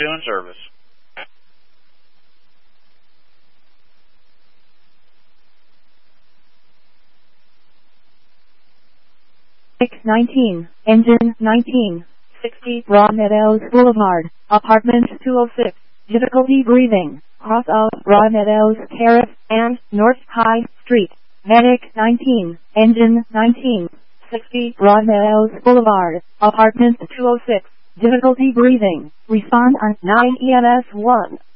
2 in service. 19, engine 19, 60 Raw Meadows Boulevard, apartment 206, difficulty breathing, cross of Raw Meadows Terrace and North High Street, medic 19, engine 19, 60 Raw Meadows Boulevard, apartment 206, difficulty breathing, respond on 9 EMS 1.